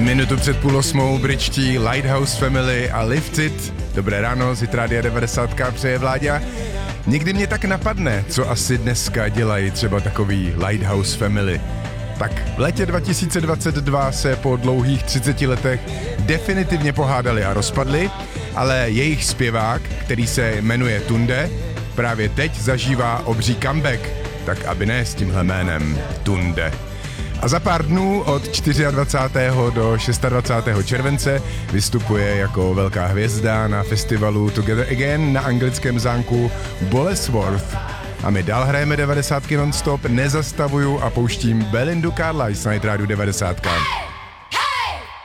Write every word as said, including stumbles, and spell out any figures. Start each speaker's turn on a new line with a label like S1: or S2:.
S1: Minutu před půl osmou britští Lighthouse Family a Lift It. Dobré ráno, z Rádia devadesát přeje Vláďa. Někdy mě tak napadne, co asi dneska dělají třeba takový Lighthouse Family. Tak v létě dva tisíce dvacet dva se po dlouhých třiceti letech definitivně pohádali a rozpadli, ale jejich zpěvák, který se jmenuje Tunde, právě teď zažívá obří comeback, tak aby ne s tímhle jménem Tunde. A za pár dnů od dvacátého čtvrtého do dvacátého šestého července vystupuje jako velká hvězda na festivalu Together Again na anglickém zámku Bolesworth. A my dál hrajeme devadesátky non-stop, nezastavuju a pouštím Belindu Carlisle na Rádiu devadesát.